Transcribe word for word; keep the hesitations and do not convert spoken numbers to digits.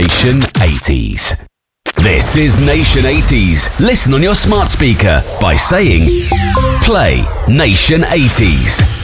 Nation eighties. This is Nation eighties. Listen on your smart speaker by saying, play Nation eighties.